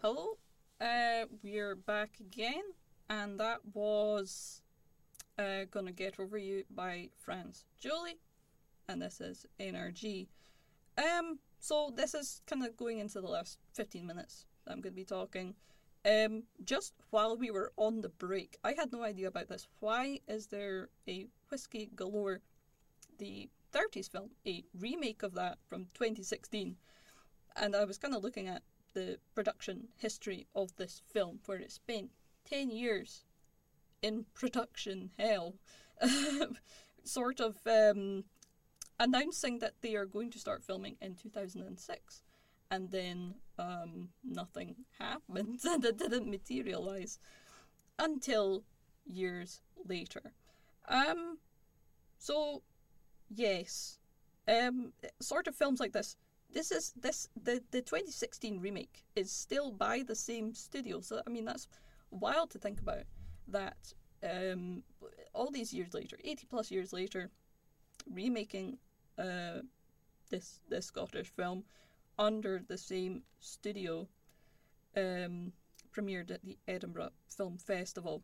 Hello, we're back again, and that was Gonna Get Over You by Franz Jolie, and this is NRG. So this is kind of going into the last 15 minutes that I'm going to be talking. Just while we were on the break, I had no idea about this. Why is there a Whiskey Galore, the 30s film, a remake of that from 2016? And I was kind of looking at the production history of this film, where it spent 10 years in production hell, sort of announcing that they are going to start filming in 2006. And then nothing happened and it didn't materialise until years later. So, yes, sort of films like this. The 2016 remake is still by the same studio, so I mean that's wild to think about. That all these years later, 80 plus years later, remaking this Scottish film under the same studio, premiered at the Edinburgh Film Festival.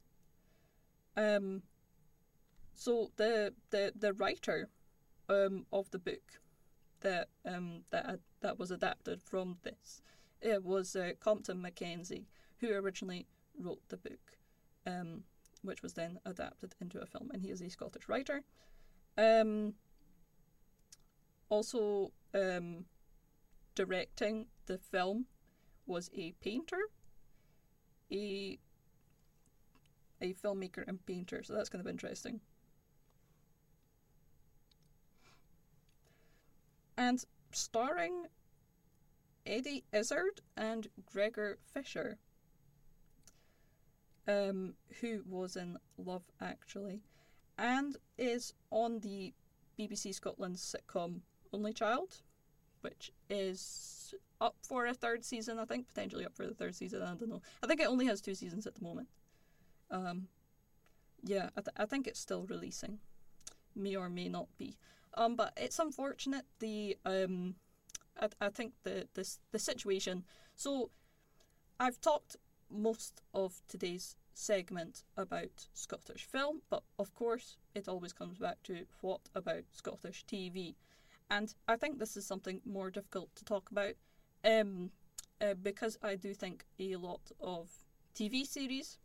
So the writer of the book that was adapted from this, it was Compton Mackenzie, who originally wrote the book, which was then adapted into a film, and he is a Scottish writer. Also, directing the film was a painter, a filmmaker and painter, so that's kind of interesting. And starring Eddie Izzard and Gregor Fisher, who was in Love Actually, and is on the BBC Scotland sitcom Only Child, which is up for a third season, I think, potentially up for the third season, I don't know. I think it only has 2 seasons at the moment. I think it's still releasing. May or may not be. But it's unfortunate. I think the situation. So, I've talked most of today's segment about Scottish film, but of course it always comes back to what about Scottish TV, and I think this is something more difficult to talk about, because I do think a lot of TV series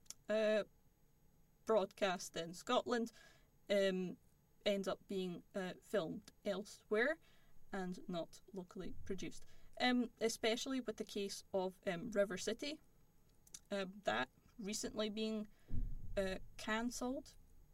broadcast in Scotland ends up being filmed elsewhere and not locally produced. Especially with the case of River City, that recently being cancelled.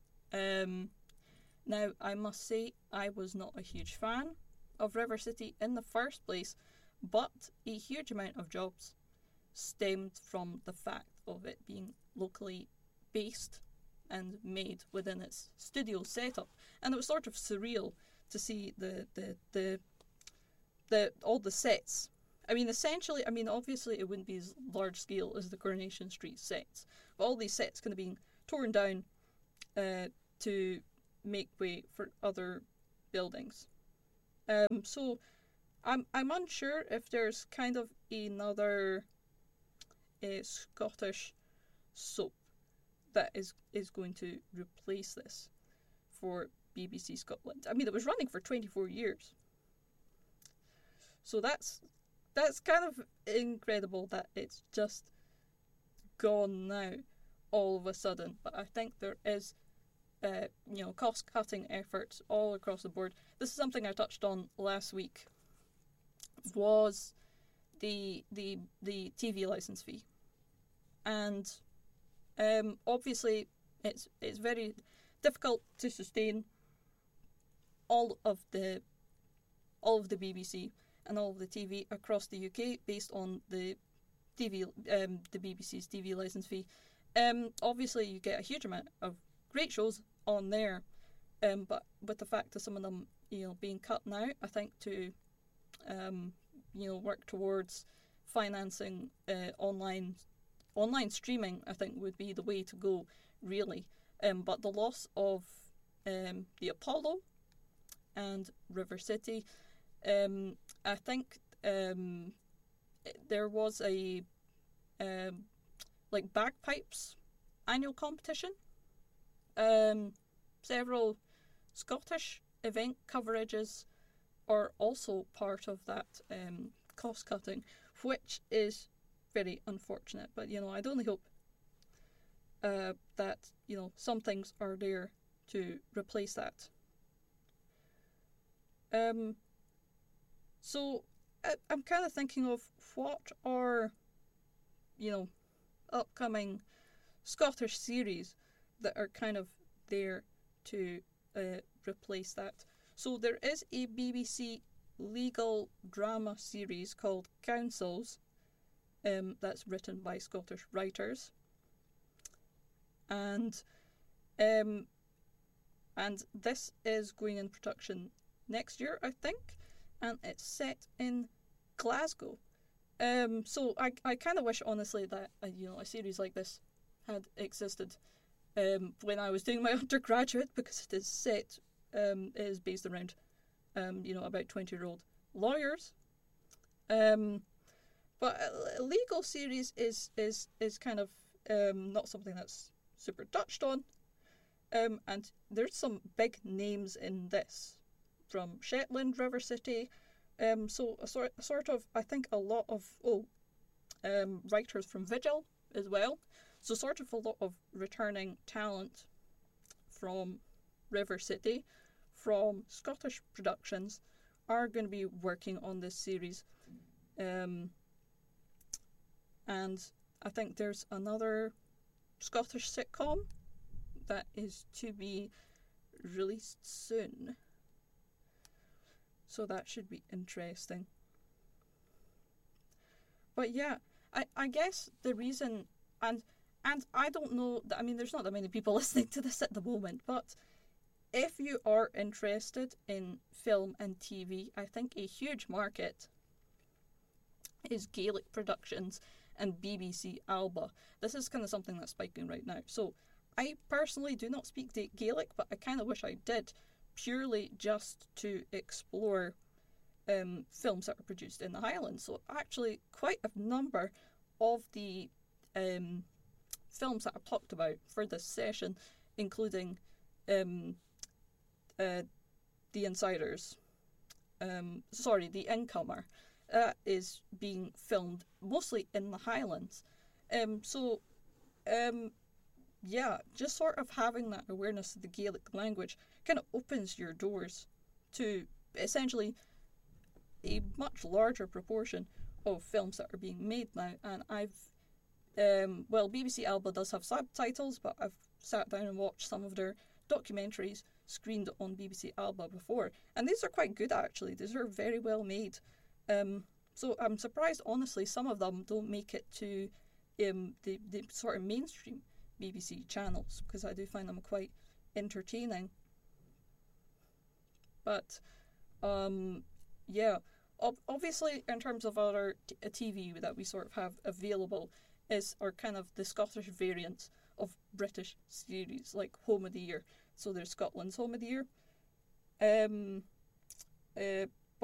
Now, I must say, I was not a huge fan of River City in the first place, but a huge amount of jobs stemmed from the fact of it being locally based and made within its studio setup, and it was sort of surreal to see the all the sets. I mean, essentially, obviously it wouldn't be as large scale as the Coronation Street sets, but all these sets kind of being torn down to make way for other buildings. So I'm unsure if there's kind of another Scottish soap that is going to replace this for BBC Scotland. I mean, it was running for 24 years. So that's kind of incredible that it's just gone now all of a sudden. But I think there is cost-cutting efforts all across the board. This is something I touched on last week, was the TV license fee. And obviously it's very difficult to sustain all of the BBC and all of the TV across the UK based on the BBC's TV license fee. Obviously you get a huge amount of great shows on there, but with the fact of some of them being cut now, I think to work towards financing online streaming, I think would be the way to go, really. But the loss of the Apollo and River City, I think there was a like bagpipes annual competition. Several Scottish event coverages are also part of that cost cutting, which is very unfortunate. But I'd only hope that some things are there to replace that. So I'm kind of thinking of what are upcoming Scottish series that are kind of there to replace that. So there is a BBC legal drama series called Councils, that's written by Scottish writers, and this is going in production next year, I think, and it's set in Glasgow. So I kind of wish, honestly, that a series like this had existed when I was doing my undergraduate, because it is set, it is based around, about 20-year-old lawyers. But a legal series is kind of not something that's super touched on. And there's some big names in this, from Shetland, River City. So a sort of, I think a lot of writers from Vigil as well. So sort of a lot of returning talent from River City, from Scottish productions, are going to be working on this series. And I think there's another Scottish sitcom that is to be released soon. So that should be interesting. But yeah, I guess the reason, and I don't know, I mean, there's not that many people listening to this at the moment, but if you are interested in film and TV, I think a huge market is Gaelic productions and BBC Alba. This is kind of something that's spiking right now. So I personally do not speak Gaelic, but I kind of wish I did, purely just to explore films that are produced in the Highlands. So actually quite a number of the films that I've talked about for this session, including The Insiders, The Incomer, is being filmed mostly in the Highlands. Yeah, just sort of having that awareness of the Gaelic language kind of opens your doors to essentially a much larger proportion of films that are being made now. And BBC Alba does have subtitles, but I've sat down and watched some of their documentaries screened on BBC Alba before, and these are quite good actually. These are very well made. So I'm surprised, honestly, some of them don't make it to the sort of mainstream BBC channels, because I do find them quite entertaining. But yeah, obviously in terms of other TV that we sort of have available is our kind of the Scottish variants of British series, like Home of the Year. So there's Scotland's Home of the Year,